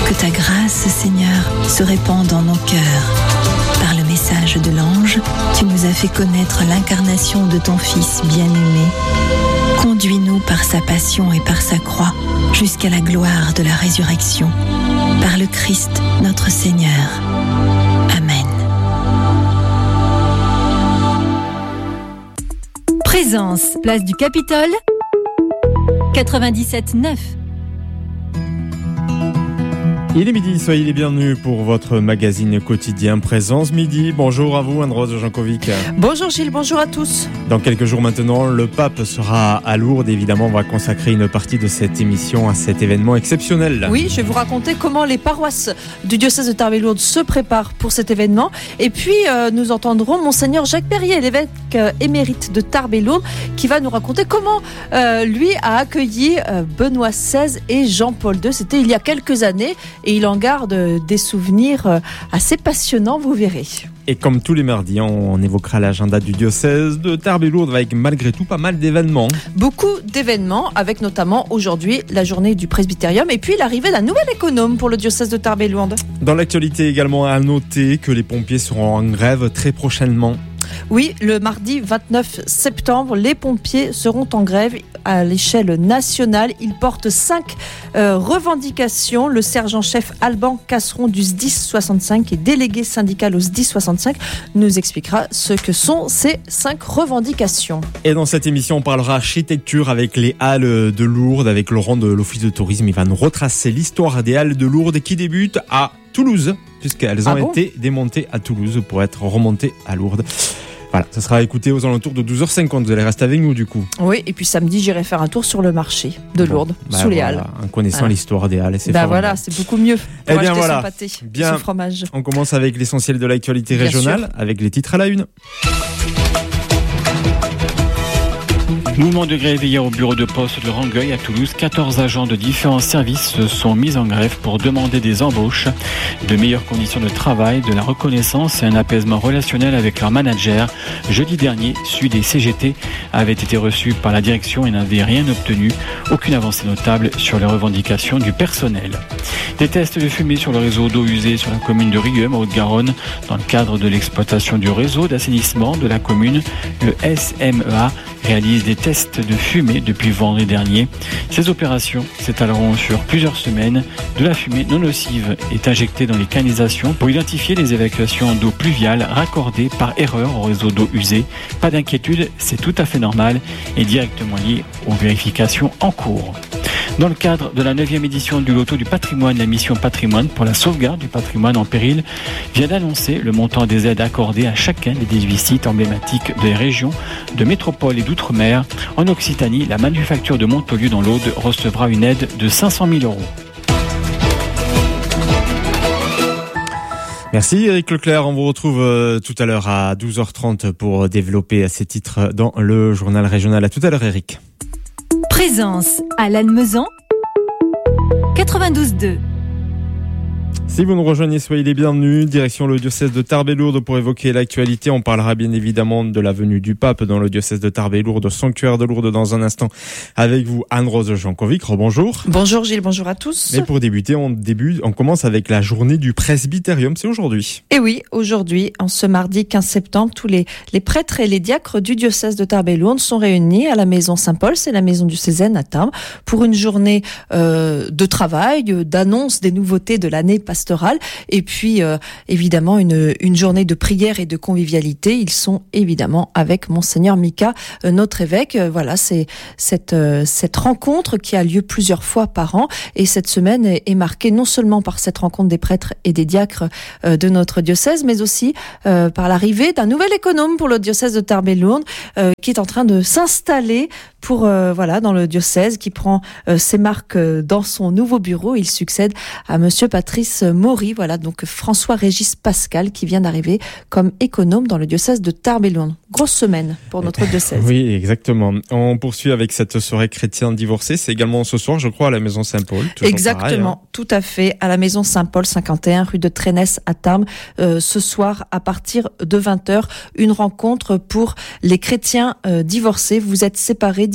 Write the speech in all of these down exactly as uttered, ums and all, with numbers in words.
Que ta grâce, Seigneur, se répande dans nos cœurs. Par le message de l'ange, tu nous as fait connaître l'incarnation de ton Fils bien-aimé. Conduis-nous par sa passion et par sa croix jusqu'à la gloire de la résurrection. Par le Christ, notre Seigneur. Amen. Présence, place du Capitole, quatre-vingt-dix-sept neuf. Il est midi, soyez les bienvenus pour votre magazine quotidien Présence Midi. Bonjour à vous, Anne-Rose Jankovic. Bonjour Gilles, bonjour à tous. Dans quelques jours maintenant, le pape sera à Lourdes. Évidemment, on va consacrer une partie de cette émission à cet événement exceptionnel. Oui, je vais vous raconter comment les paroisses du diocèse de Tarbes-et-Lourdes se préparent pour cet événement. Et puis, euh, nous entendrons Monseigneur Jacques Perrier, l'évêque euh, émérite de Tarbes-et-Lourdes, qui va nous raconter comment euh, lui a accueilli euh, Benoît seize et Jean-Paul deux. C'était il y a quelques années. Et il en garde des souvenirs assez passionnants, vous verrez. Et comme tous les mardis, on évoquera l'agenda du diocèse de Tarbes-et-Lourdes avec malgré tout pas mal d'événements. Beaucoup d'événements, avec notamment aujourd'hui la journée du presbytérium et puis l'arrivée d'un nouvel économe pour le diocèse de Tarbes-et-Lourdes. Dans l'actualité également, à noter que les pompiers seront en grève très prochainement. Oui, le mardi vingt-neuf septembre, les pompiers seront en grève à l'échelle nationale. Ils portent cinq euh, revendications. Le sergent-chef Alban Casseron du S D I S soixante-cinq, qui est délégué syndical au S D I S soixante-cinq, nous expliquera ce que sont ces cinq revendications. Et dans cette émission, on parlera architecture avec les Halles de Lourdes, avec Laurent de l'Office de tourisme. Il va nous retracer l'histoire des Halles de Lourdes qui débutent à Toulouse, puisqu'elles ont ah bon été démontées à Toulouse pour être remontées à Lourdes. Voilà, ça sera écouté aux alentours de douze heures cinquante. Vous allez rester avec nous du coup. Oui, et puis samedi, j'irai faire un tour sur le marché de Lourdes, bon, bah sous voilà, les Halles. En connaissant voilà. l'histoire des Halles, c'est bah formidable. Voilà, c'est beaucoup mieux pour eh bien acheter voilà. son pâté, bien, son fromage. On commence avec l'essentiel de l'actualité bien régionale, sûr. Avec les titres à la une. Mouvement de grève hier au bureau de poste de Rangueil à Toulouse. quatorze agents de différents services se sont mis en grève pour demander des embauches, de meilleures conditions de travail, de la reconnaissance et un apaisement relationnel avec leurs managers. Jeudi dernier, celui des C G T avait été reçu par la direction et n'avait rien obtenu, aucune avancée notable sur les revendications du personnel. Des tests de fumée sur le réseau d'eau usée sur la commune de Rieux, en Haute-Garonne, dans le cadre de l'exploitation du réseau d'assainissement de la commune. Le S M E A réalise des tests de fumée depuis vendredi dernier. Ces opérations s'étaleront sur plusieurs semaines. De la fumée non nocive est injectée dans les canalisations pour identifier les évacuations d'eau pluviale raccordées par erreur au réseau d'eau usée. Pas d'inquiétude, c'est tout à fait normal et directement lié aux vérifications en cours. Dans le cadre de la neuvième édition du Loto du patrimoine, la mission patrimoine pour la sauvegarde du patrimoine en péril vient d'annoncer le montant des aides accordées à chacun des dix-huit sites emblématiques des régions de métropole et d'outre-mer. En Occitanie, la manufacture de Montpellier dans l'Aude recevra une aide de cinq cent mille euros. Merci Eric Leclerc, on vous retrouve euh, tout à l'heure à douze heures trente pour développer ces titres dans le journal régional. À tout à l'heure Eric. Présence à Lannemezan, quatre-vingt-douze deux. Si vous nous rejoignez, soyez les bienvenus. Direction le diocèse de Tarbes-et-Lourdes pour évoquer l'actualité. On parlera bien évidemment de la venue du pape dans le diocèse de Tarbes-et-Lourdes, sanctuaire de Lourdes dans un instant. Avec vous, Anne-Rose Jankovic. Rebonjour. Bonjour Gilles, bonjour à tous. Mais pour débuter, on débute, on commence avec la journée du presbytérium. C'est aujourd'hui. Et oui, aujourd'hui, en ce mardi quinze septembre, tous les, les prêtres et les diacres du diocèse de Tarbes-et-Lourdes sont réunis à la maison Saint-Paul, c'est la maison du Cézanne à Tarbes, pour une journée euh, de travail, d'annonce des nouveautés de l'année pastorale. Et puis, euh, évidemment, une, une journée de prière et de convivialité. Ils sont évidemment avec Monseigneur Mika, euh, notre évêque. Euh, voilà, c'est cette, euh, cette rencontre qui a lieu plusieurs fois par an. Et cette semaine est, est marquée non seulement par cette rencontre des prêtres et des diacres euh, de notre diocèse, mais aussi euh, par l'arrivée d'un nouvel économe pour le diocèse de Tarbes-et-Lourdes, euh, qui est en train de s'installer pour euh, voilà dans le diocèse, qui prend euh, ses marques euh, dans son nouveau bureau. Il succède à Monsieur Patrice Maury, voilà donc François-Régis Pascal qui vient d'arriver comme économe dans le diocèse de Tarbes-et-Lourdes. Grosse semaine pour notre diocèse. Oui, exactement. On poursuit avec cette soirée chrétienne divorcée. C'est également ce soir, je crois, à la maison Saint-Paul. Exactement, pareil, hein. Tout à fait, à la maison Saint-Paul, cinquante et un rue de Trénès à Tarbes. Euh, ce soir, à partir de vingt heures, une rencontre pour les chrétiens euh, divorcés. Vous êtes séparés,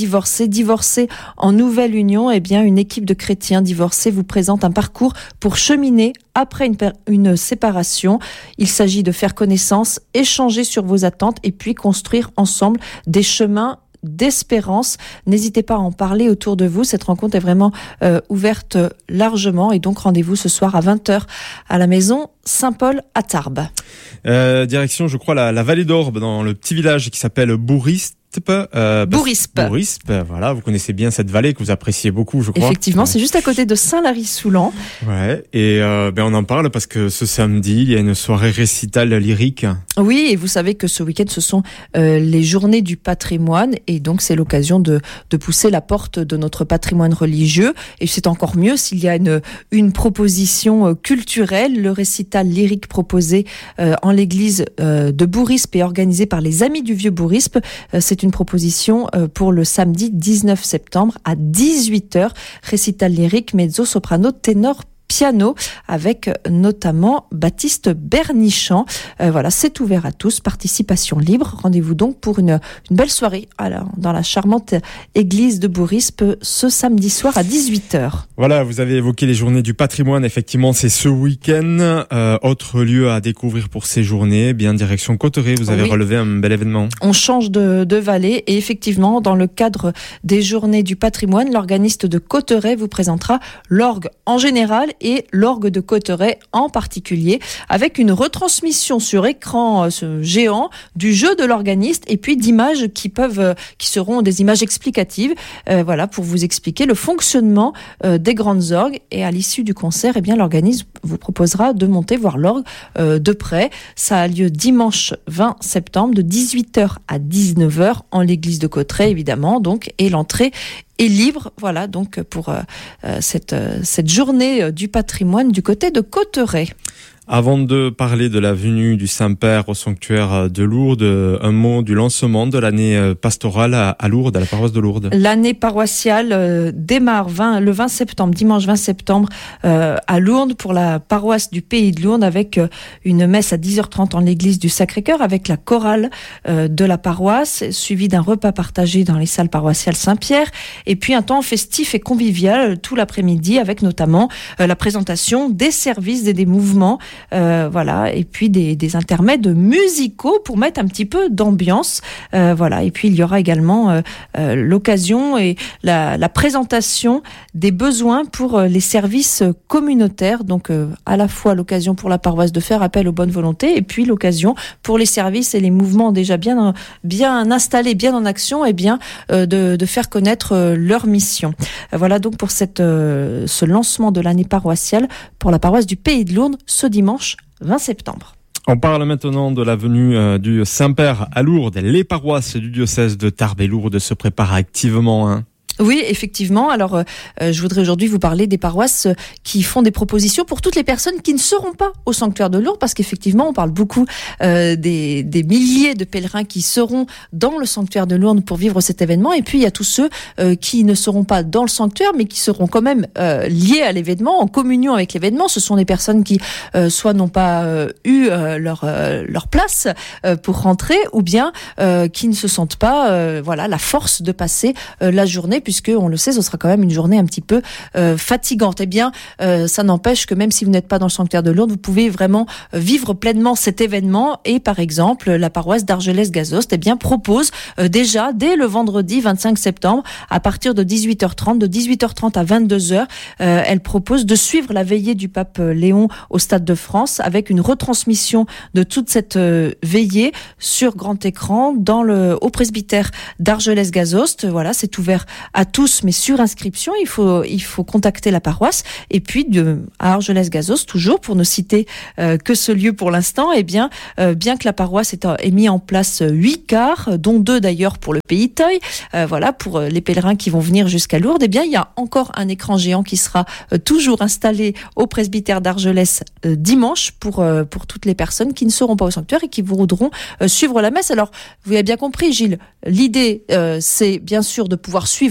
divorcés, divorcés en nouvelle union, eh bien, une équipe de chrétiens divorcés vous présente un parcours pour cheminer après une, une séparation. Il s'agit de faire connaissance, échanger sur vos attentes et puis construire ensemble des chemins d'espérance. N'hésitez pas à en parler autour de vous. Cette rencontre est vraiment euh, ouverte largement et donc rendez-vous ce soir à vingt heures à la maison Saint-Paul à Tarbes. Euh, direction, je crois, la, la vallée d'Orbe, dans le petit village qui s'appelle Bourrispe. Euh, Bourrispe. Bourrispe, voilà, vous connaissez bien cette vallée que vous appréciez beaucoup, je crois. Effectivement, ouais. C'est juste à côté de Saint-Lary-Soulan. Ouais, et euh, ben on en parle parce que ce samedi, il y a une soirée récitale lyrique. Oui, et vous savez que ce week-end, ce sont euh, les journées du patrimoine, et donc c'est l'occasion de, de pousser la porte de notre patrimoine religieux. Et c'est encore mieux s'il y a une, une proposition culturelle. Le récital lyrique proposé euh, en l'église euh, de Bourrispe et organisé par les Amis du Vieux Bourrispe. Euh, c'est une proposition pour le samedi dix-neuf septembre à dix-huit heures. Récital lyrique, mezzo, soprano, ténor, piano, avec notamment Baptiste Bernichamp. Euh, voilà, c'est ouvert à tous, participation libre. Rendez-vous donc pour une, une belle soirée alors, dans la charmante église de Bourrispe ce samedi soir à dix-huit heures. Voilà, vous avez évoqué les journées du patrimoine. Effectivement, c'est ce week-end. Euh, autre lieu à découvrir pour ces journées, bien direction Cauterets. Vous avez oui. relevé un bel événement. On change de, de vallée et effectivement, dans le cadre des journées du patrimoine, l'organiste de Cauterets vous présentera l'orgue en général et l'orgue de Cauterets en particulier, avec une retransmission sur écran euh, géant du jeu de l'organiste et puis d'images qui peuvent, euh, qui seront des images explicatives, euh, voilà, pour vous expliquer le fonctionnement euh, des grandes orgues. Et à l'issue du concert, eh bien, l'organiste vous proposera de monter voir l'orgue euh, de près. Ça a lieu dimanche vingt septembre de dix-huit heures à dix-neuf heures en l'église de Cauterets, évidemment, donc, et l'entrée est libre, voilà, donc pour euh, cette, euh, cette journée euh, du patrimoine du côté de Cauterets. Avant de parler de la venue du Saint-Père au sanctuaire de Lourdes, un mot du lancement de l'année pastorale à Lourdes, à la paroisse de Lourdes. L'année paroissiale euh, démarre vingt, le vingt septembre, dimanche vingt septembre, euh, à Lourdes pour la paroisse du Pays de Lourdes, avec euh, une messe à dix heures trente en l'église du Sacré-Cœur, avec la chorale euh, de la paroisse, suivie d'un repas partagé dans les salles paroissiales Saint-Pierre, et puis un temps festif et convivial tout l'après-midi, avec notamment euh, la présentation des services et des mouvements. Euh, voilà, et puis des, des intermèdes musicaux pour mettre un petit peu d'ambiance. Euh, voilà, et puis il y aura également euh, euh, l'occasion et la, la présentation des besoins pour euh, les services communautaires. Donc euh, à la fois l'occasion pour la paroisse de faire appel aux bonnes volontés, et puis l'occasion pour les services et les mouvements déjà bien bien installés, bien en action, et bien euh, de, de faire connaître euh, leur mission. Euh, voilà donc pour cette euh, ce lancement de l'année paroissiale pour la paroisse du Pays de Lourdes ce dimanche vingt septembre. On parle maintenant de la venue euh, du Saint-Père à Lourdes. Les paroisses du diocèse de Tarbes et Lourdes se préparent activement, hein. Oui, effectivement. Alors, euh, je voudrais aujourd'hui vous parler des paroisses qui font des propositions pour toutes les personnes qui ne seront pas au sanctuaire de Lourdes, parce qu'effectivement, on parle beaucoup euh, des, des milliers de pèlerins qui seront dans le sanctuaire de Lourdes pour vivre cet événement. Et puis, il y a tous ceux euh, qui ne seront pas dans le sanctuaire, mais qui seront quand même euh, liés à l'événement, en communion avec l'événement. Ce sont des personnes qui euh, soit n'ont pas euh, eu euh, leur euh, leur place euh, pour rentrer, ou bien euh, qui ne se sentent pas, euh, voilà, la force de passer euh, la journée, puisque on le sait, ce sera quand même une journée un petit peu euh, fatigante. Eh bien, euh, ça n'empêche que même si vous n'êtes pas dans le sanctuaire de Lourdes, vous pouvez vraiment vivre pleinement cet événement. Et par exemple, la paroisse d'Argelès-Gazost, eh bien, propose euh, déjà dès le vendredi vingt-cinq septembre, à partir de dix-huit heures trente, de dix-huit heures trente à vingt-deux heures, euh, elle propose de suivre la veillée du pape Léon au Stade de France, avec une retransmission de toute cette euh, veillée sur grand écran dans le au presbytère d'Argelès-Gazost. Voilà, c'est ouvert à tous, mais sur inscription. Il faut il faut contacter la paroisse. Et puis de à Argelès-Gazost, toujours pour ne citer euh, que ce lieu pour l'instant, eh bien euh, bien que la paroisse ait, ait mis en place huit cars, dont deux d'ailleurs pour le Pays Teuil, euh, voilà, pour les pèlerins qui vont venir jusqu'à Lourdes, eh bien il y a encore un écran géant qui sera euh, toujours installé au presbytère d'Argelès euh, dimanche pour euh, pour toutes les personnes qui ne seront pas au sanctuaire et qui voudront euh, suivre la messe. Alors vous avez bien compris, Gilles, l'idée euh, c'est bien sûr de pouvoir suivre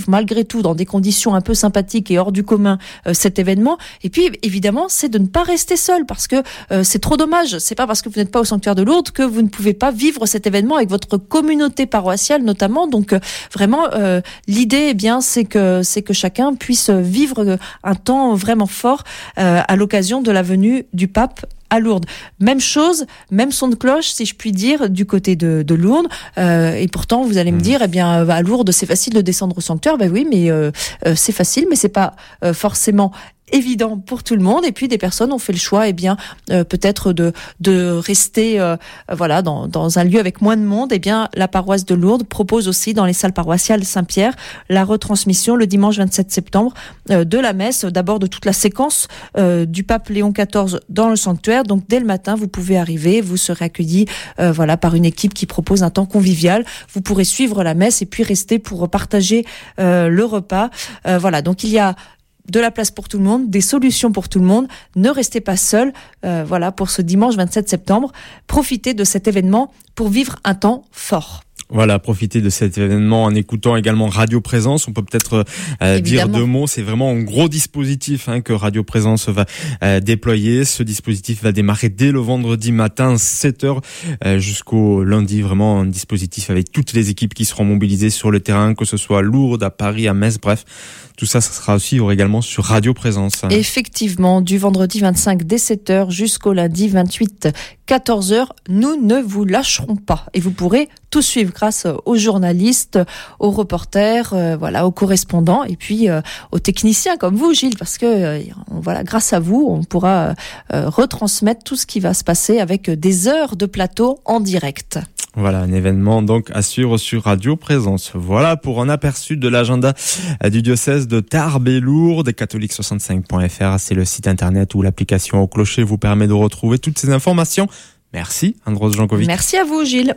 malgré tout dans des conditions un peu sympathiques et hors du commun euh, cet événement. Et puis évidemment, c'est de ne pas rester seul parce que euh, c'est trop dommage. C'est pas parce que vous n'êtes pas au sanctuaire de Lourdes que vous ne pouvez pas vivre cet événement avec votre communauté paroissiale notamment. Donc euh, vraiment, euh, l'idée, eh bien, c'est que c'est que chacun puisse vivre un temps vraiment fort euh, à l'occasion de la venue du pape à Lourdes. Même chose, même son de cloche, si je puis dire, du côté de, de Lourdes. Euh, et pourtant, vous allez me dire, eh bien, à Lourdes, c'est facile de descendre au sanctuaire. Ben oui, mais euh, euh, c'est facile, mais c'est pas euh, forcément évident pour tout le monde. Et puis des personnes ont fait le choix, eh bien, euh, peut-être de de rester, euh, voilà, dans dans un lieu avec moins de monde. Eh bien, la paroisse de Lourdes propose aussi dans les salles paroissiales Saint-Pierre la retransmission le dimanche vingt-sept septembre euh, de la messe, d'abord de toute la séquence euh, du pape Léon quatorze dans le sanctuaire. Donc dès le matin, vous pouvez arriver, vous serez accueillis, euh, voilà, par une équipe qui propose un temps convivial. Vous pourrez suivre la messe et puis rester pour partager euh, le repas. Euh, voilà, donc il y a de la place pour tout le monde, des solutions pour tout le monde. Ne restez pas seul. Euh, voilà, pour ce dimanche vingt-sept septembre, profitez de cet événement pour vivre un temps fort. Voilà, profitez de cet événement en écoutant également Radio Présence. On peut peut-être euh, dire deux mots. C'est vraiment un gros dispositif hein, que Radio Présence va euh, déployer. Ce dispositif va démarrer dès le vendredi matin, sept heures euh, jusqu'au lundi. Vraiment un dispositif avec toutes les équipes qui seront mobilisées sur le terrain, que ce soit à Lourdes, à Paris, à Metz, bref. Tout ça, ça sera aussi également sur Radio Présence. Effectivement, du vendredi vingt-cinq dès sept heures jusqu'au lundi vingt-huit quatorze heures, nous ne vous lâcherons pas. Et vous pourrez tout suivre grâce aux journalistes, aux reporters, euh, voilà, aux correspondants et puis euh, aux techniciens comme vous, Gilles, parce que euh, voilà, grâce à vous, on pourra euh, retransmettre tout ce qui va se passer avec des heures de plateau en direct. Voilà, un événement donc à suivre sur Radio Présence. Voilà pour un aperçu de l'agenda du diocèse de Tarbes et Lourdes. catholique soixante-cinq point f r, c'est le site internet où l'application au clocher vous permet de retrouver toutes ces informations. Merci, Andros Jankovic. Merci à vous, Gilles.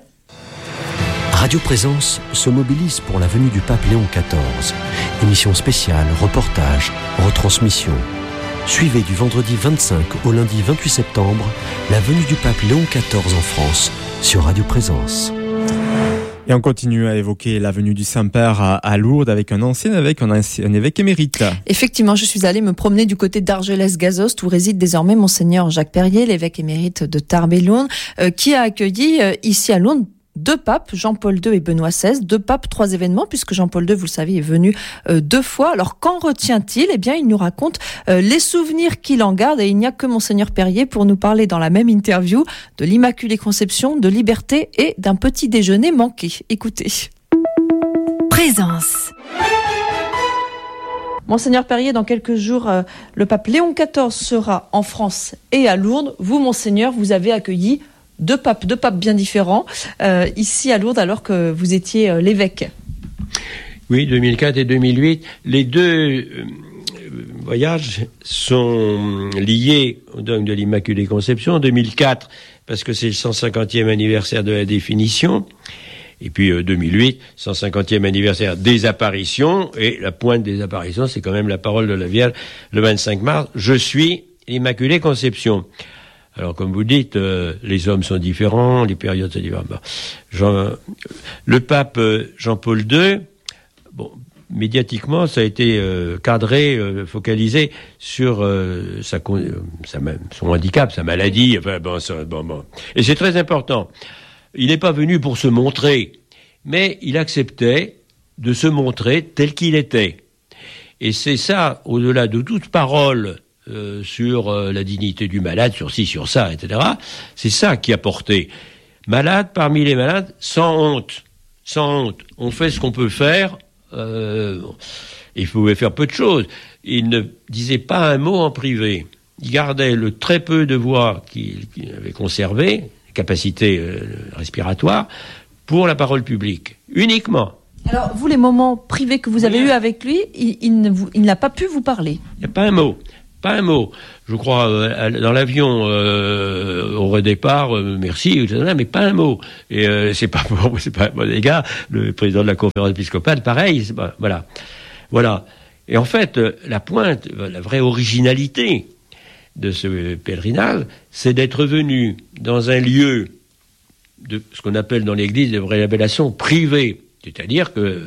Radio Présence se mobilise pour la venue du pape Léon quatorze. Émission spéciale, reportage, retransmission. Suivez du vendredi vingt-cinq au lundi vingt-huit septembre la venue du pape Léon quatorze en France sur Radio Présence. Et on continue à évoquer la venue du Saint-Père à, à Lourdes avec un ancien évêque, un, ancien, un évêque émérite. Effectivement, je suis allée me promener du côté d'Argelès-Gazost où réside désormais Monseigneur Jacques Perrier, l'évêque émérite de Tarbes et Lourdes, euh, qui a accueilli euh, ici à Lourdes deux papes, Jean-Paul deux et Benoît seize, deux papes, trois événements, puisque Jean-Paul deux, vous le savez, est venu euh, deux fois. Alors, qu'en retient-il ? Eh bien, il nous raconte euh, les souvenirs qu'il en garde, et il n'y a que Monseigneur Perrier pour nous parler dans la même interview de l'Immaculée Conception, de liberté et d'un petit déjeuner manqué. Écoutez. Présence. Monseigneur Perrier, dans quelques jours, euh, le pape Léon quatorze sera en France et à Lourdes. Vous, Monseigneur, vous avez accueilli deux papes, deux papes bien différents, euh, ici à Lourdes, alors que vous étiez euh, l'évêque. Oui, deux mille quatre et deux mille huit. Les deux euh, voyages sont liés au dogme de l'Immaculée Conception. deux mille quatre, parce que c'est le cent cinquantième anniversaire de la définition. Et puis euh, deux mille huit, cent cinquantième anniversaire des apparitions. Et la pointe des apparitions, c'est quand même la parole de la Vierge, le vingt-cinq mars. Je suis l'Immaculée Conception. Alors, comme vous dites, euh, les hommes sont différents, les périodes sont différentes. Bon. Jean, le pape euh, Jean-Paul deux, bon, médiatiquement, ça a été euh, cadré, euh, focalisé sur euh, sa, sa, son handicap, sa maladie. Enfin, bon, ça, bon, bon. Et c'est très important. Il n'est pas venu pour se montrer, mais il acceptait de se montrer tel qu'il était. Et c'est ça, au-delà de toute parole Euh, sur euh, la dignité du malade, sur ci, sur ça, et cetera. C'est ça qui a porté. Malade parmi les malades, sans honte. Sans honte. On fait ce qu'on peut faire. Euh, il pouvait faire peu de choses. Il ne disait pas un mot en privé. Il gardait le très peu de voix qu'il, qu'il avait conservé, capacité euh, respiratoire, pour la parole publique. Uniquement. Alors, vous, les moments privés que vous avez oui. eus avec lui, il, il, ne vous, il n'a pas pu vous parler. Il n'y a pas un mot. Pas un mot. Je crois, euh, dans l'avion, euh, au redépart, euh, merci, et cetera, mais pas un mot. Et euh, c'est pas bon, c'est pas bon, les gars, le président de la conférence épiscopale, pareil, c'est pas, voilà. Voilà. Et en fait, euh, la pointe, la vraie originalité de ce pèlerinage, c'est d'être venu dans un lieu de ce qu'on appelle dans l'église de révélation privée. C'est-à-dire que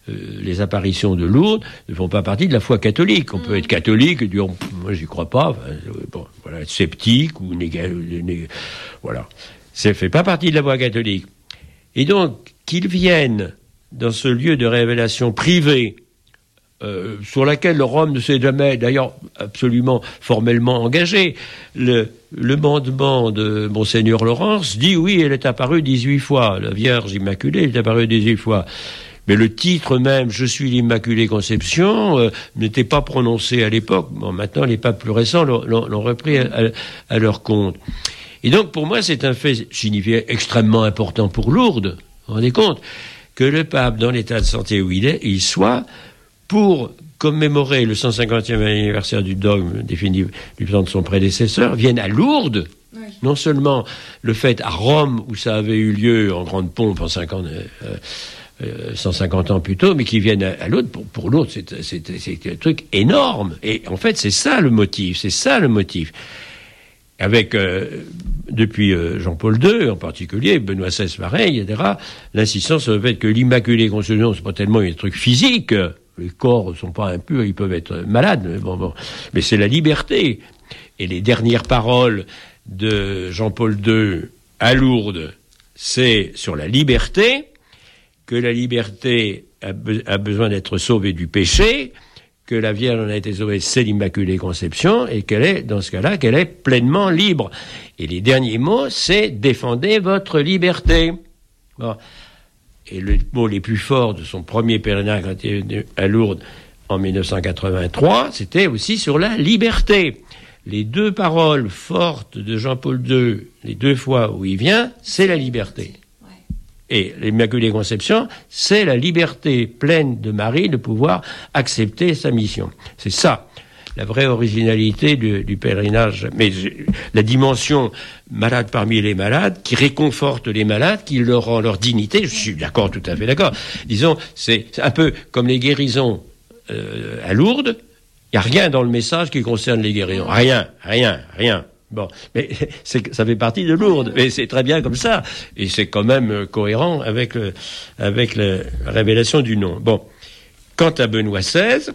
euh, les apparitions de Lourdes ne font pas partie de la foi catholique. On peut être catholique et dire, moi j'y crois pas, enfin, bon, voilà, être sceptique ou négatif, voilà. Ça fait pas partie de la foi catholique. Et donc, qu'ils viennent dans ce lieu de révélation privée, euh, sur laquelle Rome ne s'est jamais, d'ailleurs, absolument formellement engagé. Le, le mandement de Monseigneur Laurence dit, oui, elle est apparue dix-huit fois. La Vierge Immaculée est apparue dix-huit fois. Mais le titre même, je suis l'Immaculée Conception, euh, n'était pas prononcé à l'époque. Bon, maintenant, les papes plus récents l'ont, l'ont, l'ont repris à, à, à leur compte. Et donc, pour moi, c'est un fait signifiant extrêmement important pour Lourdes. Vous vous rendez compte que le pape, dans l'état de santé où il est, il soit, pour commémorer le cent cinquantième anniversaire du dogme défini du temps de son prédécesseur, vienne à Lourdes. Oui. Non seulement le fait à Rome, où ça avait eu lieu en grande pompe en cinquante, euh, euh, cent cinquante ans plus tôt, mais qui viennent à, à Lourdes. Pour, pour Lourdes, c'est, c'est, c'est un truc énorme. Et en fait, c'est ça le motif. C'est ça le motif. Avec, euh, depuis euh, Jean-Paul deux en particulier, Benoît seize pareil, et cetera, l'insistance sur le fait que l'Immaculée Conception, c'est pas tellement un truc physique. Les corps ne sont pas impurs, ils peuvent être malades, mais, bon, bon. mais c'est la liberté. Et les dernières paroles de Jean-Paul deux à Lourdes, c'est sur la liberté, que la liberté a, be- a besoin d'être sauvée du péché, que la Vierge en a été sauvée, c'est l'Immaculée Conception, et qu'elle est, dans ce cas-là, qu'elle est pleinement libre. Et les derniers mots, c'est « défendez votre liberté ». Bon. Et le mot les plus forts de son premier pèlerinage quand il est venu à Lourdes en dix-neuf cent quatre-vingt-trois, c'était aussi sur la liberté. Les deux paroles fortes de Jean-Paul deux, les deux fois où il vient, c'est la liberté. Et l'Immaculée Conception, c'est la liberté pleine de Marie de pouvoir accepter sa mission. C'est ça, la vraie originalité du, du pèlerinage. Mais la dimension malade parmi les malades, qui réconforte les malades, qui leur rend leur dignité, je suis d'accord, tout à fait d'accord. Disons, c'est un peu comme les guérisons euh, à Lourdes, il n'y a rien dans le message qui concerne les guérisons. Rien, rien, rien. Bon, mais c'est, ça fait partie de Lourdes, mais c'est très bien comme ça, et c'est quand même cohérent avec, le, avec le, la révélation du nom. Bon, quant à Benoît seize,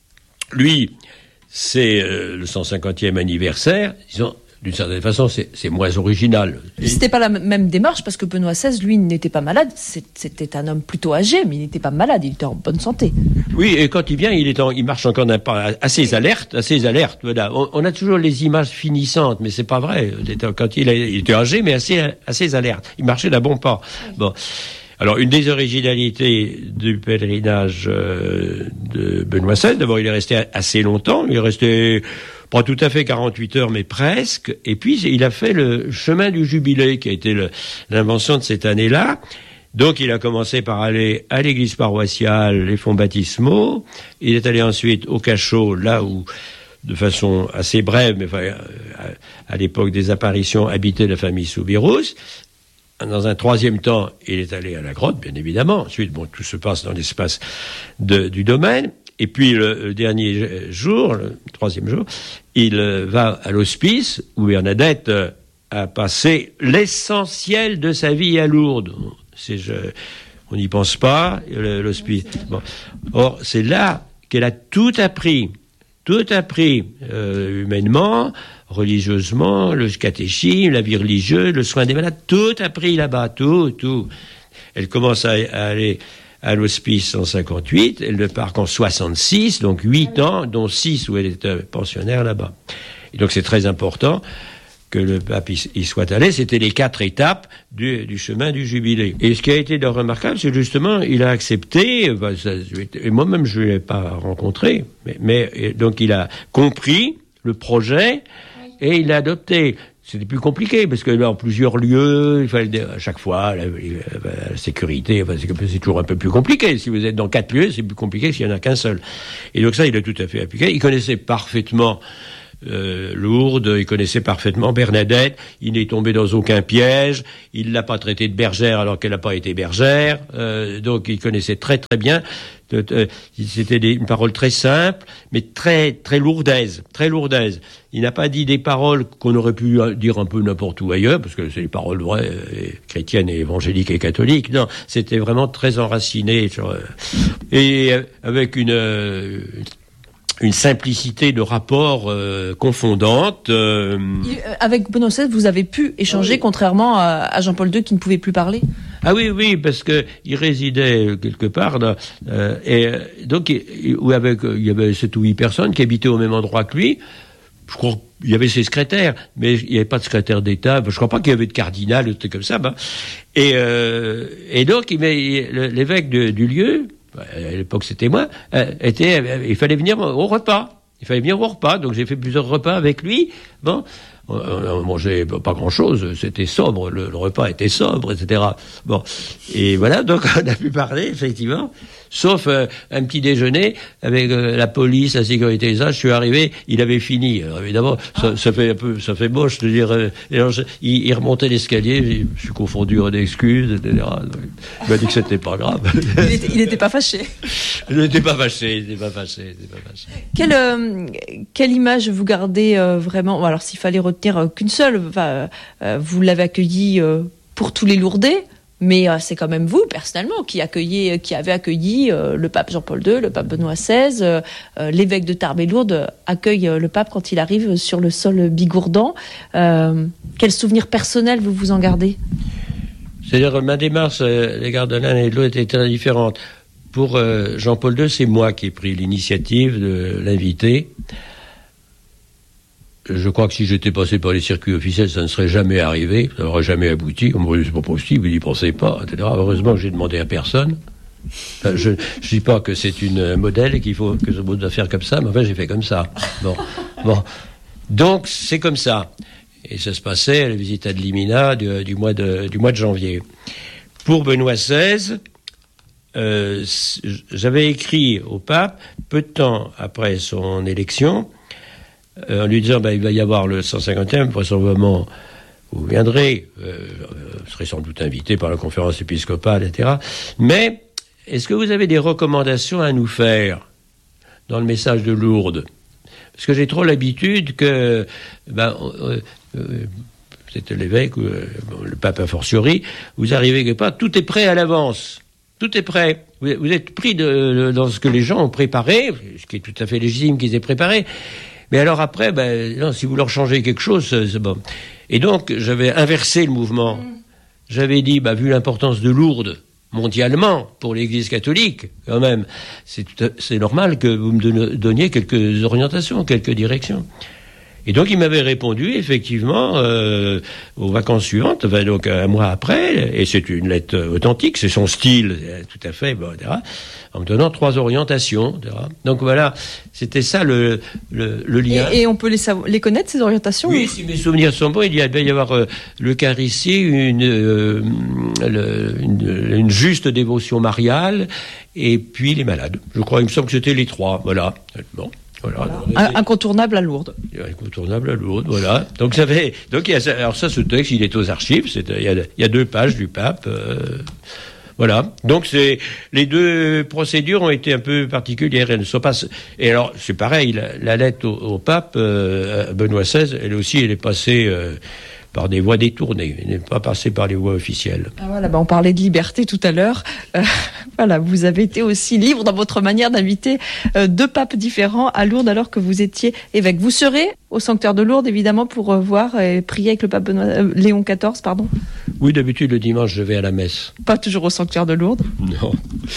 lui, c'est euh, le cent cinquantième anniversaire, disons, d'une certaine façon, c'est, c'est moins original. C'était pas la même démarche, parce que Benoît seize, lui, n'était pas malade. C'était un homme plutôt âgé, mais il n'était pas malade, il était en bonne santé. Oui, et quand il vient, il est en, il marche encore d'un pas assez alerte, assez alerte. Voilà. On, on a toujours les images finissantes, mais c'est pas vrai. Quand il, a, il était âgé, mais assez, assez alerte. Il marchait d'un bon pas. Oui. Bon. Alors, une des originalités du pèlerinage euh, de Benoît seize, d'abord, il est resté assez longtemps. Il est resté pas tout à fait quarante-huit heures, mais presque. Et puis, il a fait le chemin du Jubilé, qui a été le, l'invention de cette année-là. Donc, il a commencé par aller à l'église paroissiale, les fonts baptismaux. Il est allé ensuite au cachot, là où, de façon assez brève, mais enfin, à, à l'époque des apparitions, habitait la famille Soubirous. Dans un troisième temps, il est allé à la grotte, bien évidemment. Ensuite, bon, tout se passe dans l'espace de, du domaine. Et puis, le, le dernier jour, le troisième jour, il euh, va à l'hospice, où Bernadette euh, a passé l'essentiel de sa vie à Lourdes. C'est, je, on n'y pense pas, le, l'hospice. Bon. Or, c'est là qu'elle a tout appris. Tout appris, euh, humainement, religieusement, le catéchisme, la vie religieuse, le soin des malades, tout appris là-bas, tout, tout. Elle commence à, à aller à l'hospice en cinquante-huit, elle ne part qu'en soixante-six, donc huit ans, dont six où elle est euh, pensionnaire là-bas. Et donc c'est très important que le pape y, y soit allé. C'était les quatre étapes du, du chemin du Jubilé. Et ce qui a été de remarquable, c'est justement, il a accepté, bah, ça, et moi-même je ne l'ai pas rencontré, mais, mais donc il a compris le projet et il l'a adopté. C'était plus compliqué, parce que là, en plusieurs lieux, il fallait, à chaque fois, la, la, la sécurité, enfin, c'est, c'est toujours un peu plus compliqué. Si vous êtes dans quatre lieux, c'est plus compliqué s'il n'y en a qu'un seul. Et donc ça, il a tout à fait appliqué. Il connaissait parfaitement euh, Lourdes, il connaissait parfaitement Bernadette, il n'est tombé dans aucun piège, il l'a pas traité de bergère alors qu'elle n'a pas été bergère, euh, donc il connaissait très très bien De, de, c'était des, une parole très simple, mais très très lourdaise, très lourdaise. Il n'a pas dit des paroles qu'on aurait pu dire un peu n'importe où ailleurs, parce que c'est des paroles vraies, euh, chrétiennes et évangéliques et catholiques. Non, c'était vraiment très enraciné, sur, euh, et euh, avec une euh, une simplicité de rapport euh, confondante. Euh... Avec Benoît seize, vous avez pu échanger, oui. Contrairement à, à Jean-Paul deux qui ne pouvait plus parler. Ah oui, oui, parce que il résidait quelque part, là, euh, et donc il, où avec, il y avait sept ou huit personnes qui habitaient au même endroit que lui. Je crois qu'il y avait ses secrétaires, mais il n'y avait pas de secrétaire d'État. Je crois pas qu'il y avait de cardinal ou de trucs comme ça. Ben. Et, euh, et donc, il, il, l'évêque de, du lieu, à l'époque c'était moi, euh, était, il fallait venir au repas. Il fallait venir au repas. Donc j'ai fait plusieurs repas avec lui. Bon. On, on mangeait pas grand-chose, c'était sobre, le, le repas était sobre, et cetera. Bon, et voilà, donc on a pu parler, effectivement, sauf euh, un petit déjeuner avec euh, la police, la sécurité, ça, je suis arrivé, il avait fini. Alors évidemment, ça, ça fait un peu, ça fait moche de dire, euh, alors, je, il, il remontait l'escalier, je suis confondu en excuses, et cetera. Donc, il m'a dit que c'était pas grave. Il n'était pas fâché. Il n'était pas fâché, il n'était pas fâché, il n'était pas fâché. Quelle, euh, quelle image vous gardez euh, vraiment, alors s'il fallait retenir qu'une seule, enfin, euh, vous l'avez accueilli euh, pour tous les Lourdais, mais euh, c'est quand même vous, personnellement, qui, accueillez, qui avez accueilli euh, le pape Jean-Paul deux, le pape Benoît seize, euh, euh, l'évêque de Tarbes et Lourdes accueille euh, le pape quand il arrive sur le sol bigourdan. Euh, quel souvenir personnel vous vous en gardez ? C'est-à-dire, ma démarche à l'égard de l'un et de l'autre était très différente. Pour euh, Jean-Paul deux, c'est moi qui ai pris l'initiative de l'inviter. Je crois que si j'étais passé par les circuits officiels, ça ne serait jamais arrivé, ça n'aurait jamais abouti. On me dit, c'est pas possible, il n'y pensait pas, et cetera. Heureusement que j'ai demandé à personne. Enfin, je ne dis pas que c'est une modèle et qu'il faut que je dois faire comme ça, mais enfin, j'ai fait comme ça. Bon. Bon. Donc, c'est comme ça. Et ça se passait à la visite ad limina du, du, mois, de, du mois de janvier. Pour Benoît seize, euh, j'avais écrit au pape, peu de temps après son élection, Euh, en lui disant, ben, il va y avoir le cent cinquantième, vraisemblablement, vous viendrez, euh, vous serez sans doute invité par la conférence épiscopale, et cetera. Mais, est-ce que vous avez des recommandations à nous faire dans le message de Lourdes ? Parce que j'ai trop l'habitude que, ben, euh, euh, c'était l'évêque, euh, le pape a fortiori, vous arrivez quelque part, tout est prêt à l'avance. Tout est prêt. Vous, vous êtes pris de, de, dans ce que les gens ont préparé, ce qui est tout à fait légitime qu'ils aient préparé. Mais alors après, ben, non, si vous leur changez quelque chose, c'est bon. Et donc, j'avais inversé le mouvement. J'avais dit, bah, vu l'importance de Lourdes, mondialement, pour l'Église catholique, quand même, c'est, tout à, c'est normal que vous me donniez quelques orientations, quelques directions. Et donc, il m'avait répondu, effectivement, euh, aux vacances suivantes, enfin, donc un mois après, et c'est une lettre authentique, c'est son style, tout à fait, bon, et cetera, en me donnant trois orientations, et cetera. Donc voilà, c'était ça le, le, le lien. Et, et on peut les, savoir, les connaître, ces orientations ? Oui, si mes souvenirs sont bons, il y a, il va y avoir euh, l'Eucharistie, une, euh, le, une, une juste dévotion mariale, et puis les malades. Je crois, il me semble que c'était les trois, voilà. Bon. Voilà, voilà. Incontournable à Lourdes. Incontournable à Lourdes, voilà. Donc ça fait, donc il y a, alors ça, ce texte, il est aux archives. C'est, il y a, il y a deux pages du pape. Euh, voilà. Donc c'est, les deux procédures ont été un peu particulières. Elles ne sont pas. Et alors c'est pareil. La, la lettre au, au pape euh, Benoît seize, elle aussi, elle est passée. Euh, par des voies détournées, elle n'est pas passée par les voies officielles. Ah voilà, bah on parlait de liberté tout à l'heure. Euh, voilà, vous avez été aussi libre dans votre manière d'inviter euh, deux papes différents à Lourdes alors que vous étiez évêque. Vous serez au sanctuaire de Lourdes, évidemment, pour euh, voir et prier avec le pape Benoît, euh, Léon quatorze, pardon. Oui, d'habitude, le dimanche, je vais à la messe. Pas toujours au sanctuaire de Lourdes ? Non,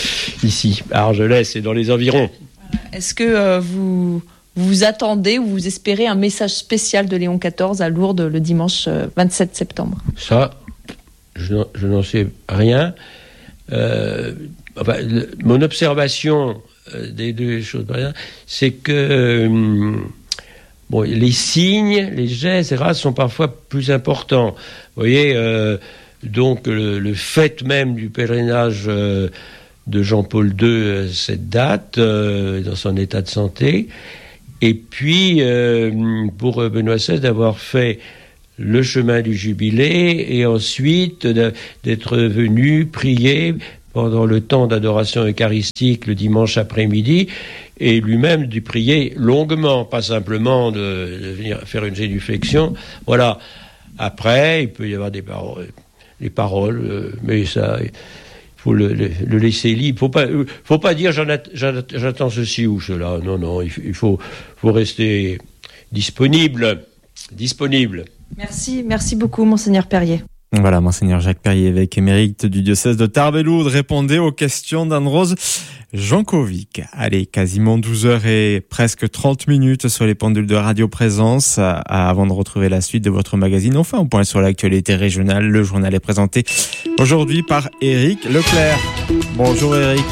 ici, à Argelès et dans les environs. Est-ce que euh, vous... Vous attendez ou vous espérez un message spécial de Léon quatorze à Lourdes le dimanche vingt-sept septembre ? Ça, je n'en, je n'en sais rien. Euh, enfin, le, mon observation euh, des deux choses, c'est que euh, bon, les signes, les gestes, et cetera, sont parfois plus importants. Vous voyez, euh, donc le, le fait même du pèlerinage euh, de Jean-Paul deux, cette date, euh, dans son état de santé. Et puis, euh, pour Benoît seize, d'avoir fait le chemin du Jubilé et ensuite de, d'être venu prier pendant le temps d'adoration eucharistique le dimanche après-midi, et lui-même de prier longuement, pas simplement de, de venir faire une génuflexion. Voilà. Après, il peut y avoir des paroles, des paroles, euh, mais ça, il faut le, le, le laisser libre. Faut pas, faut pas dire j'en att, j'en, j'attends ceci ou cela. Non, non, il, il faut, faut rester disponible, disponible. Merci, merci beaucoup, Monseigneur Perrier. Voilà, Monseigneur Jacques Perrier, évêque émérite du diocèse de Tarbes-et-Lourdes, répondait aux questions d'Anne-Rose Jankovic. Allez, quasiment douze heures et presque trente minutes sur les pendules de Radio Présence. Avant de retrouver la suite de votre magazine, enfin, un point sur l'actualité régionale. Le journal est présenté aujourd'hui par Éric Leclerc. Bonjour Éric.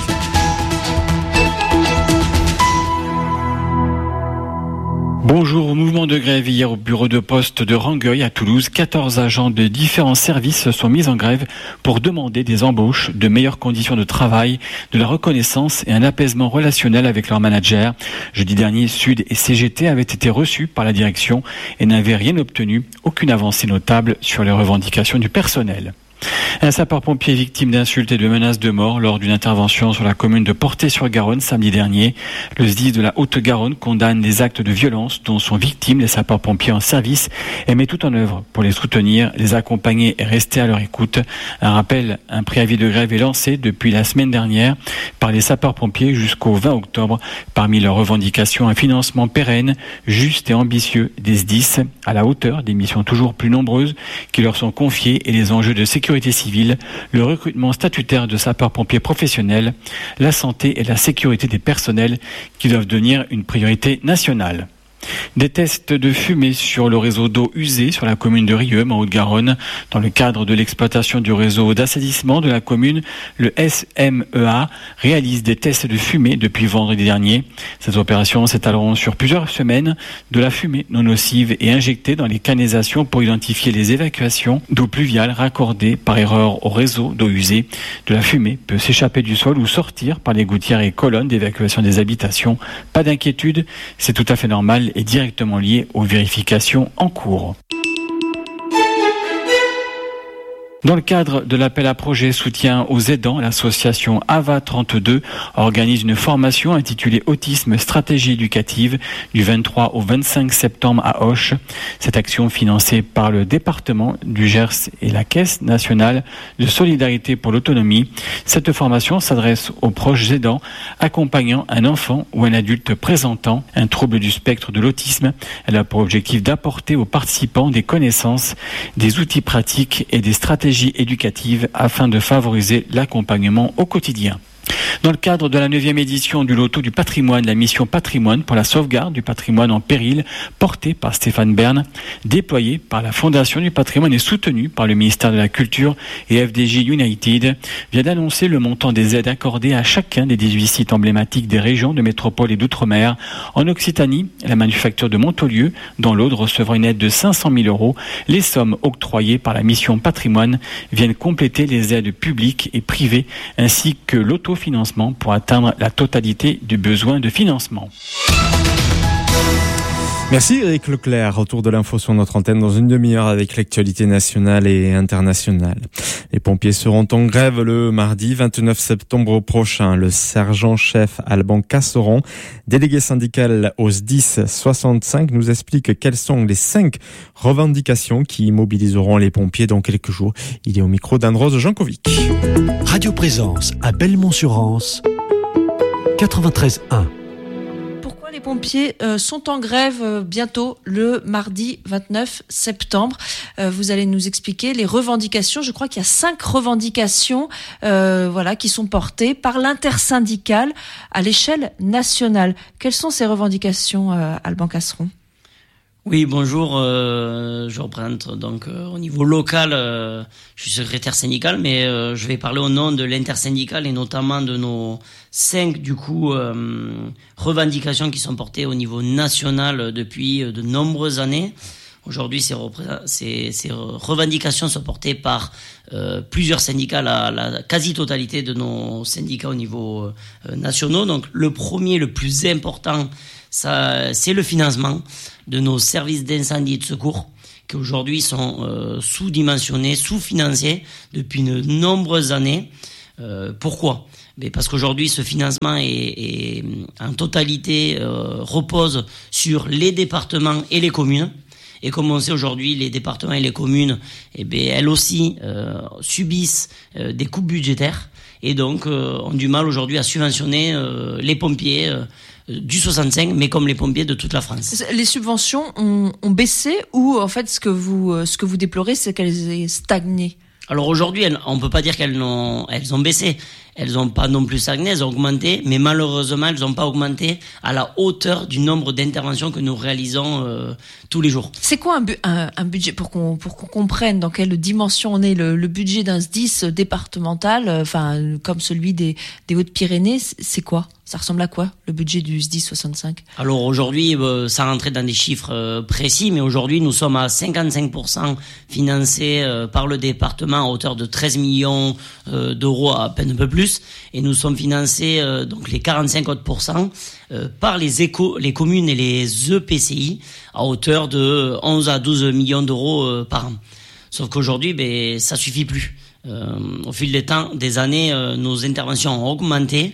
Bonjour. Au mouvement de grève hier au bureau de poste de Rangueil à Toulouse, quatorze agents de différents services sont mis en grève pour demander des embauches, de meilleures conditions de travail, de la reconnaissance et un apaisement relationnel avec leurs managers. Jeudi dernier, Sud et C G T avaient été reçus par la direction et n'avaient rien obtenu, aucune avancée notable sur les revendications du personnel. Un sapeur-pompier victime d'insultes et de menaces de mort lors d'une intervention sur la commune de Portet-sur-Garonne samedi dernier. Le S D I S de la Haute-Garonne condamne les actes de violence dont sont victimes les sapeurs-pompiers en service et met tout en œuvre pour les soutenir, les accompagner et rester à leur écoute. Un rappel, un préavis de grève est lancé depuis la semaine dernière par les sapeurs-pompiers jusqu'au vingt octobre. Parmi leurs revendications, un financement pérenne, juste et ambitieux des S D I S à la hauteur des missions toujours plus nombreuses qui leur sont confiées et les enjeux de sécurité civile, le recrutement statutaire de sapeurs-pompiers professionnels, la santé et la sécurité des personnels qui doivent devenir une priorité nationale. Des tests de fumée sur le réseau d'eau usée sur la commune de Rieux, en Haute-Garonne. Dans le cadre de l'exploitation du réseau d'assainissement de la commune, le S M E A réalise des tests de fumée depuis vendredi dernier. Ces opérations s'étaleront sur plusieurs semaines. De la fumée non nocive et injectée dans les canalisations pour identifier les évacuations d'eau pluviale raccordées par erreur au réseau d'eau usée. De la fumée peut s'échapper du sol ou sortir par les gouttières et colonnes d'évacuation des habitations. Pas d'inquiétude, c'est tout à fait normal est directement lié aux vérifications en cours. Dans le cadre de l'appel à projet soutien aux aidants, l'association A V A trente-deux organise une formation intitulée Autisme stratégie éducative du vingt-trois au vingt-cinq septembre à Auch. Cette action financée par le département du Gers et la Caisse nationale de solidarité pour l'autonomie. Cette formation s'adresse aux proches aidants accompagnant un enfant ou un adulte présentant un trouble du spectre de l'autisme. Elle a pour objectif d'apporter aux participants des connaissances, des outils pratiques et des stratégies éducative afin de favoriser l'accompagnement au quotidien. Dans le cadre de la neuvième édition du Loto du patrimoine, la mission patrimoine pour la sauvegarde du patrimoine en péril, portée par Stéphane Bern, déployée par la Fondation du patrimoine et soutenue par le ministère de la Culture et F D J United, vient d'annoncer le montant des aides accordées à chacun des dix-huit sites emblématiques des régions de métropole et d'outre-mer. En Occitanie, la manufacture de Montaulieu, dans l'Aude, recevra une aide de cinq cent mille euros. Les sommes octroyées par la mission patrimoine viennent compléter les aides publiques et privées ainsi que l'autofinancement pour atteindre la totalité du besoin de financement. Merci Éric Leclerc. Retour de l'info sur notre antenne dans une demi-heure avec l'actualité nationale et internationale. Les pompiers seront en grève le mardi vingt-neuf septembre prochain. Le sergent-chef Alban Casseron, délégué syndical au S D I S soixante-cinq, nous explique quelles sont les cinq revendications qui mobiliseront les pompiers dans quelques jours. Il est au micro d'Anne-Rose Jankovic. Radio Présence à Belmont-sur-Anse, quatre-vingt-treize un. Les pompiers euh, sont en grève euh, bientôt le mardi vingt-neuf septembre. Euh, vous allez nous expliquer les revendications. Je crois qu'il y a cinq revendications euh, voilà, qui sont portées par l'intersyndicale à l'échelle nationale. Quelles sont ces revendications, euh, Alban Casseron ? Oui, bonjour. Euh, je représente donc euh, au niveau local. Euh, je suis secrétaire syndical, mais euh, je vais parler au nom de l'intersyndicale et notamment de nos cinq du coup euh, revendications qui sont portées au niveau national depuis de nombreuses années. Aujourd'hui, ces, repré- ces, ces revendications sont portées par euh, plusieurs syndicats, la, la quasi-totalité de nos syndicats au niveau euh, national. Donc, le premier, le plus important, ça, c'est le financement de nos services d'incendie et de secours qui aujourd'hui sont euh, sous-dimensionnés, sous-financés depuis de nombreuses années. Euh, pourquoi ? Mais parce qu'aujourd'hui, ce financement est, est en totalité euh, repose sur les départements et les communes. Et comme on sait aujourd'hui, les départements et les communes, eh bien, elles aussi euh, subissent euh, des coupes budgétaires et donc euh, ont du mal aujourd'hui à subventionner euh, les pompiers euh, du soixante-cinq, mais comme les pompiers de toute la France. Les subventions ont, ont baissé ou en fait ce que vous ce que vous déplorez, c'est qu'elles aient stagné? Alors aujourd'hui, elles, on peut pas dire qu'elles ont elles ont baissé. Elles n'ont pas non plus stagné, elles ont augmenté, mais malheureusement, elles n'ont pas augmenté à la hauteur du nombre d'interventions que nous réalisons euh, tous les jours. C'est quoi un, bu- un, un budget, pour qu'on, pour qu'on comprenne dans quelle dimension on est, le, le budget d'un S D I S départemental, enfin comme celui des, des Hautes-Pyrénées, c'est quoi ? Ça ressemble à quoi, le budget du S D I S soixante-cinq ? Alors aujourd'hui, euh, sans rentrer dans des chiffres euh, précis, mais aujourd'hui nous sommes à cinquante-cinq pour cent financés euh, par le département à hauteur de treize millions euh, d'euros, à peine un peu plus, et nous sommes financés euh, donc les quarante-cinq autres pourcents euh, par les éco, les communes et les E P C I à hauteur de onze à douze millions d'euros euh, par an. Sauf qu'aujourd'hui, ben ça suffit plus. Euh, au fil des temps, des années, euh, nos interventions ont augmenté.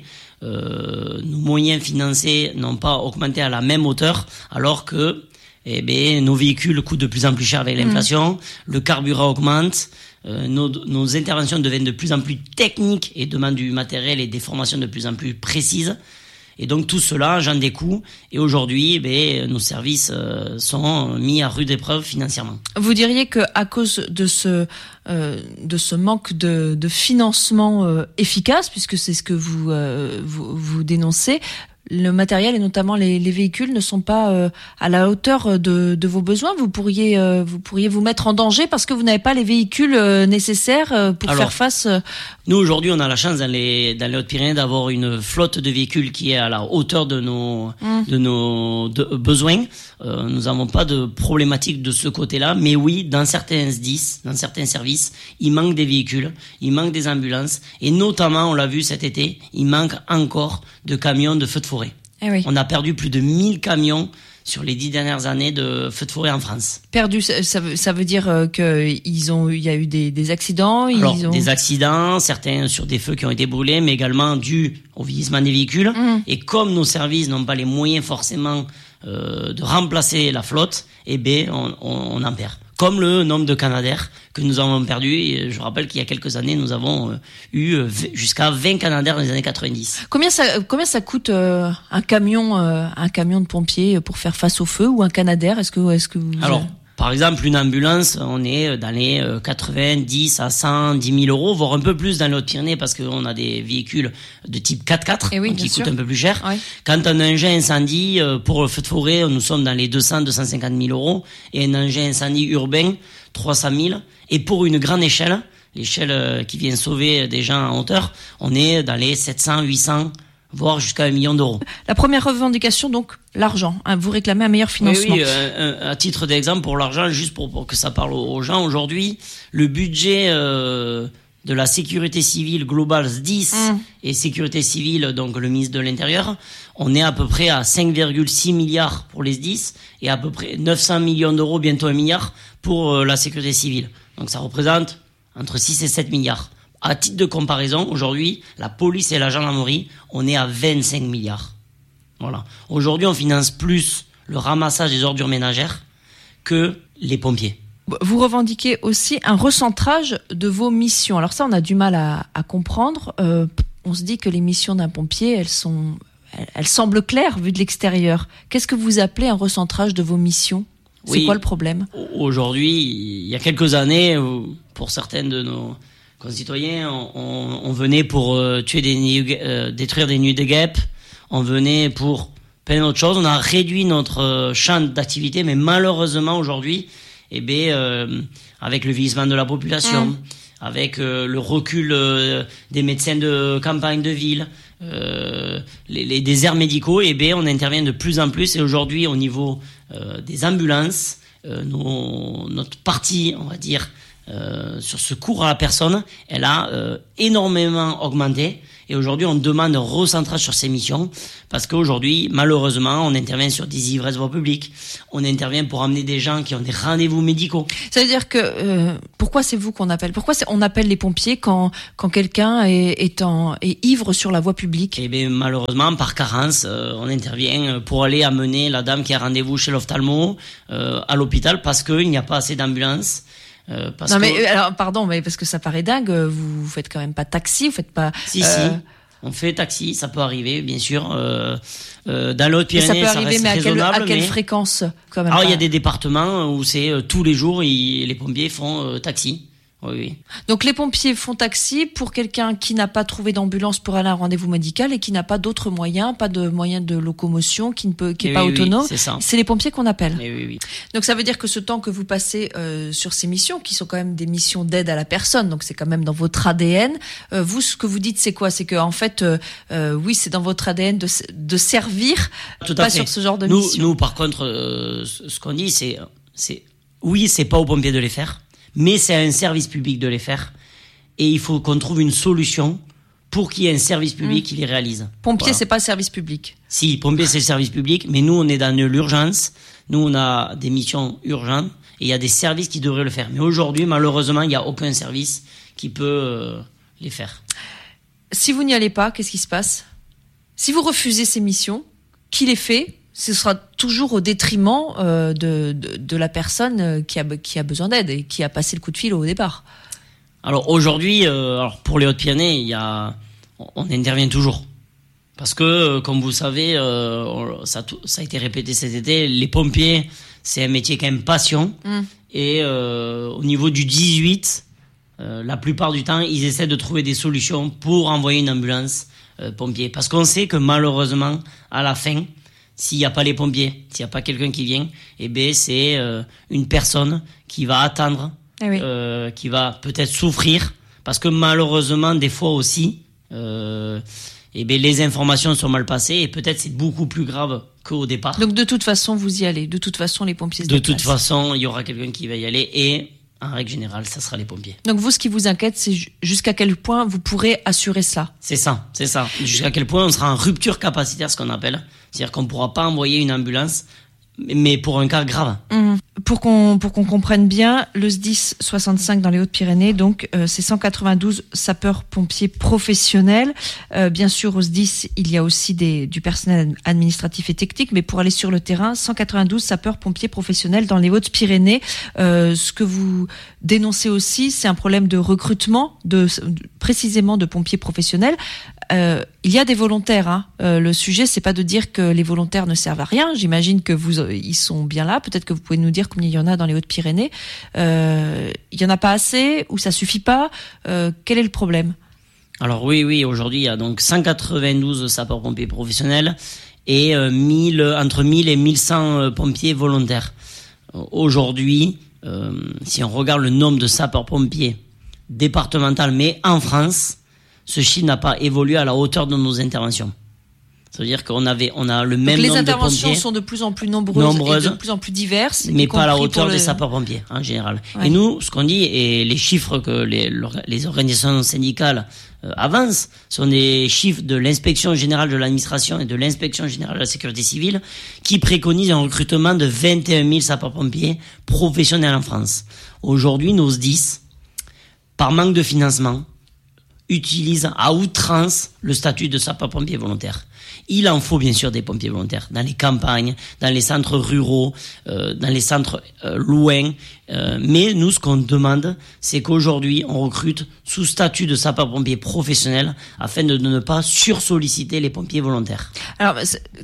Euh, nos moyens financiers n'ont pas augmenté à la même hauteur, alors que eh ben, nos véhicules coûtent de plus en plus cher avec l'inflation, mmh. le carburant augmente, euh, nos, nos interventions deviennent de plus en plus techniques et demandent du matériel et des formations de plus en plus précises. Et donc tout cela engendre des coûts. Et aujourd'hui, eh ben, nos services euh, sont mis à rude épreuve financièrement. Vous diriez que à cause de ce euh, de ce manque de, de financement euh, efficace, puisque c'est ce que vous euh, vous, vous dénoncez, le matériel et notamment les, les véhicules ne sont pas euh, à la hauteur de, de vos besoins. Vous pourriez euh, vous pourriez vous mettre en danger parce que vous n'avez pas les véhicules euh, nécessaires euh, pour Alors, faire face. Euh... Nous aujourd'hui, on a la chance dans les dans les Hautes-Pyrénées d'avoir une flotte de véhicules qui est à la hauteur de nos mmh. de nos de, besoins. Euh, nous n'avons pas de problématique de ce côté-là, mais oui, dans certains S D I S, dans certains services, il manque des véhicules, il manque des ambulances, et notamment, on l'a vu cet été, il manque encore de camions de feux de forêt. Eh oui. On a perdu plus de mille camions sur les dix dernières années de feux de forêt en France. Perdu, ça, ça, veut, ça veut dire euh, qu'ils ont, il y a eu des, des accidents. Ils Alors, ont... des accidents, certains sur des feux qui ont été brûlés, mais également dus au vieillissement des véhicules. Mmh. Et comme nos services n'ont pas les moyens forcément euh, de remplacer la flotte, eh ben, on, on, on en perd. Comme le nombre de Canadair que nous avons perdu. Et je rappelle qu'il y a quelques années, nous avons euh, eu euh, jusqu'à vingt Canadair dans les années quatre-vingt-dix. Combien ça, combien ça coûte euh, un camion, euh, un camion de pompiers pour faire face au feu, ou un Canadair ? Est-ce que, est-ce que vous... Alors, par exemple, une ambulance, on est dans les quatre-vingt-dix à cent dix mille euros, voire un peu plus dans les Hautes-Pyrénées, parce qu'on a des véhicules de type quatre-quatre, oui, qui sûr. coûtent un peu plus cher. Oui. Quand un engin incendie, pour le feu de forêt, nous sommes dans les deux cents à deux cent cinquante mille euros, et un engin incendie urbain, trois cent mille. Et pour une grande échelle, l'échelle qui vient sauver des gens en hauteur, on est dans les sept cents, huit cents, voire jusqu'à un million d'euros. La première revendication, donc, l'argent. Hein, vous réclamez un meilleur financement. Oui, oui euh, à titre d'exemple, pour l'argent, juste pour, pour que ça parle aux gens, aujourd'hui, le budget euh, de la sécurité civile globale S D I S mmh. et sécurité civile, donc le ministre de l'Intérieur, on est à peu près à cinq virgule six milliards pour les S D I S et à peu près neuf cents millions d'euros, bientôt un milliard, pour euh, la sécurité civile. Donc ça représente entre six et sept milliards. À titre de comparaison, aujourd'hui, la police et la gendarmerie, on est à vingt-cinq milliards. Voilà. Aujourd'hui, on finance plus le ramassage des ordures ménagères que les pompiers. Vous revendiquez aussi un recentrage de vos missions. Alors ça, on a du mal à, à comprendre. Euh, on se dit que les missions d'un pompier, elles sont, elles, elles semblent claires vues de l'extérieur. Qu'est-ce que vous appelez un recentrage de vos missions ? C'est oui, quoi le problème ? Aujourd'hui, il y a quelques années, pour certaines de nos concitoyens, on, on, on venait pour euh, tuer des nids, euh, détruire des nids de guêpes. On venait pour plein d'autres choses. On a réduit notre euh, champ d'activité, mais malheureusement aujourd'hui, eh ben, euh, avec le vieillissement de la population, mmh. avec euh, le recul euh, des médecins de campagne de ville, euh, les, les déserts médicaux, eh ben, on intervient de plus en plus. Et aujourd'hui, au niveau euh, des ambulances, euh, nos, notre partie, on va dire, Euh, sur ce cours à la personne, elle a euh, énormément augmenté, Et aujourd'hui, on demande un recentrage sur ces missions parce qu'aujourd'hui, malheureusement, on intervient sur des ivresses voie publique. On intervient pour amener des gens qui ont des rendez-vous médicaux. Ça veut dire que euh, pourquoi c'est vous qu'on appelle ? Pourquoi c'est, on appelle les pompiers quand quand quelqu'un est est, en, est ivre sur la voie publique ? Eh bien, malheureusement, par carence, euh, on intervient pour aller amener la dame qui a rendez-vous chez l'ophtalmo euh, à l'hôpital parce qu'il n'y a pas assez d'ambulances. Euh, parce non que... mais alors pardon mais parce que ça paraît dingue, vous, vous faites quand même pas taxi, vous faites pas. Si euh... si, on fait taxi, ça peut arriver bien sûr. Euh, euh, dans les Hautes-Pyrénées, ça peut arriver, ça mais à quelle, à quelle mais... fréquence quand même? Alors il pas... y a des départements où c'est euh, tous les jours, ils, les pompiers font euh, taxi. Oui, oui. Donc les pompiers font taxi pour quelqu'un qui n'a pas trouvé d'ambulance pour aller à un rendez-vous médical et qui n'a pas d'autres moyens, pas de moyens de locomotion, qui ne peut, qui est et pas oui, autonome. Oui, c'est ça. C'est les pompiers qu'on appelle. Et oui, oui. Donc ça veut dire que ce temps que vous passez euh, sur ces missions, qui sont quand même des missions d'aide à la personne, donc c'est quand même dans votre A D N. Euh, vous, ce que vous dites, c'est quoi ? C'est que en fait, euh, euh, oui, c'est dans votre A D N de, de servir, Tout pas à fait. sur ce genre de nous, mission. Nous, par contre, euh, ce qu'on dit, c'est, c'est, oui, c'est pas aux pompiers de les faire. Mais c'est à un service public de les faire. Et il faut qu'on trouve une solution pour qu'il y ait un service public mmh. qui les réalise. Pompier, voilà. C'est pas le service public. Si, pompier, c'est le service public, mais nous, on est dans l'urgence. Nous, on a des missions urgentes et il y a des services qui devraient le faire. Mais aujourd'hui, malheureusement, il n'y a aucun service qui peut euh, les faire. Si vous n'y allez pas, qu'est-ce qui se passe ? Si vous refusez ces missions, qui les fait ? Ce sera toujours au détriment euh, de, de, de la personne qui a, qui a besoin d'aide et qui a passé le coup de fil au départ. Alors aujourd'hui, euh, alors pour les Hautes-Pyrénées, il y a, on intervient toujours. Parce que, euh, comme vous savez, euh, ça, ça a été répété cet été, les pompiers, c'est un métier quand même passion. Mmh. Et euh, au niveau du dix-huit, euh, la plupart du temps, ils essaient de trouver des solutions pour envoyer une ambulance euh, pompier. Parce qu'on sait que malheureusement, à la fin, s'il n'y a pas les pompiers, s'il n'y a pas quelqu'un qui vient, eh ben c'est euh, une personne qui va attendre, eh oui. euh, qui va peut-être souffrir, parce que malheureusement, des fois aussi, euh, eh ben les informations sont mal passées et peut-être c'est beaucoup plus grave qu'au départ. Donc de toute façon, vous y allez. De toute façon, les pompiers se De déplacent. toute façon, il y aura quelqu'un qui va y aller et en règle générale, ça sera les pompiers. Donc vous, ce qui vous inquiète, c'est jusqu'à quel point vous pourrez assurer ça. C'est ça, c'est ça. Jusqu'à quel point on sera en rupture capacitaire, ce qu'on appelle. C'est-à-dire qu'on ne pourra pas envoyer une ambulance, mais pour un cas grave. Mmh. Pour qu'on pour qu'on comprenne bien, le S D I S soixante-cinq dans les Hautes-Pyrénées, donc euh, c'est cent quatre-vingt-douze sapeurs-pompiers professionnels. Euh, bien sûr, au S D I S, il y a aussi des, du personnel administratif et technique, mais pour aller sur le terrain, cent quatre-vingt-douze sapeurs-pompiers professionnels dans les Hautes-Pyrénées. Euh, ce que vous dénoncez aussi, c'est un problème de recrutement, de, de précisément de pompiers professionnels. Euh, il y a des volontaires. Hein. Euh, le sujet, c'est pas de dire que les volontaires ne servent à rien. J'imagine que vous, ils sont bien là. Peut-être que vous pouvez nous dire combien il y en a dans les Hautes-Pyrénées. Euh, il y en a pas assez ou ça suffit pas. Euh, quel est le problème ? Alors oui, oui. Aujourd'hui, il y a donc cent quatre-vingt-douze sapeurs-pompiers professionnels et euh, mille, entre mille et mille cent euh, pompiers volontaires. Euh, aujourd'hui, euh, si on regarde le nombre de sapeurs-pompiers départementaux, mais en France, ce chiffre n'a pas évolué à la hauteur de nos interventions. Ça veut dire qu'on avait, on a le même Donc nombre de pompiers. Les interventions sont de plus en plus nombreuses, nombreuses et de plus en plus diverses. Mais pas à la hauteur le... des sapeurs-pompiers, en général. Ouais. Et nous, ce qu'on dit, et les chiffres que les, les organisations syndicales euh, avancent, sont des chiffres de l'inspection générale de l'administration et de l'inspection générale de la sécurité civile, qui préconisent un recrutement de vingt et un mille sapeurs-pompiers professionnels en France. Aujourd'hui, nos S D I S, par manque de financement, utilisent à outrance le statut de sapeur-pompier volontaire. Il en faut bien sûr des pompiers volontaires dans les campagnes, dans les centres ruraux, euh, dans les centres euh, loin. Euh, mais nous, ce qu'on demande, c'est qu'aujourd'hui, on recrute sous statut de sapeur-pompier professionnel afin de, de ne pas sursolliciter les pompiers volontaires. Alors,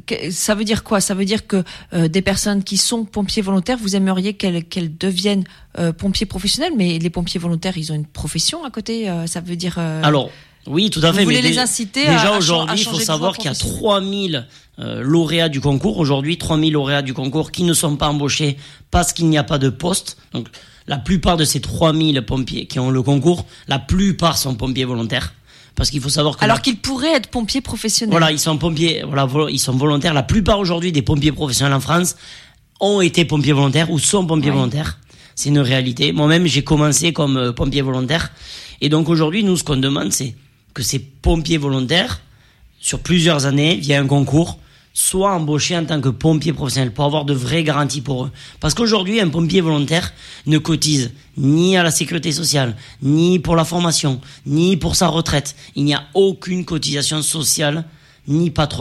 ça veut dire quoi ? Ça veut dire que euh, des personnes qui sont pompiers volontaires, vous aimeriez qu'elles, qu'elles deviennent euh, pompiers professionnels, mais les pompiers volontaires, ils ont une profession à côté. Euh, ça veut dire. Euh... Alors. Oui, tout à fait. Vous voulez mais les dé- inciter déjà à, à aujourd'hui, il faut savoir qu'il y a trois mille euh, lauréats du concours. Aujourd'hui, trois mille lauréats du concours qui ne sont pas embauchés parce qu'il n'y a pas de poste. Donc, la plupart de ces trois mille pompiers qui ont le concours, la plupart sont pompiers volontaires. Parce qu'il faut savoir que... Alors la... qu'ils pourraient être pompiers professionnels. Voilà, ils sont pompiers, voilà, ils sont volontaires. La plupart aujourd'hui des pompiers professionnels en France ont été pompiers volontaires ou sont pompiers oui. volontaires. C'est une réalité. Moi-même, j'ai commencé comme euh, pompier volontaire. Et donc aujourd'hui, nous, ce qu'on demande, c'est que ces pompiers volontaires, sur plusieurs années, via un concours, soient embauchés en tant que pompiers professionnels pour avoir de vraies garanties pour eux. Parce qu'aujourd'hui, un pompier volontaire ne cotise ni à la sécurité sociale, ni pour la formation, ni pour sa retraite. Il n'y a aucune cotisation sociale, ni patronale.